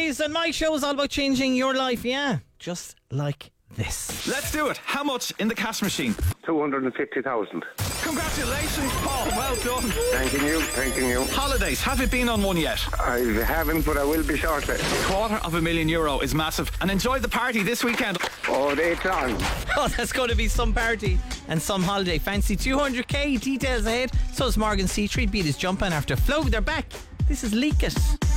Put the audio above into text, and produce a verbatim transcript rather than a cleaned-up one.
Boys, and my show is all about changing your life, yeah? Just like this. Let's do it. How much in the cash machine? two hundred fifty thousand. Congratulations, Paul. Well done. Thanking you, thanking you. Holidays. Have you been on one yet? I haven't, but I will be shortly. A quarter of a million euro is massive. And enjoy the party this weekend. Oh, it's on. Oh, that's going to be some party and some holiday. Fancy two hundred k. Details ahead. So is Morgan C three. Beat his jumping after Flow. They're back. This is Leak It.